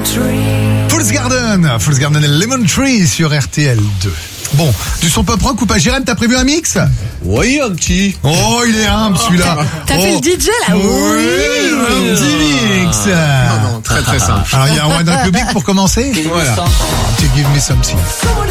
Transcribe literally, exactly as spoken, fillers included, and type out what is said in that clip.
Fool's Garden, Fool's Garden et Lemon Tree sur R T L deux. Bon, du son pop rock ou pas? Jérém, t'as prévu un mix? Oui, un petit. Oh, il est humble celui-là. T'as oh. fait le D J là? Oui, un petit mix. Non, non, très très simple. Alors, il y a un One Republic pour commencer. Voilà. To give me something.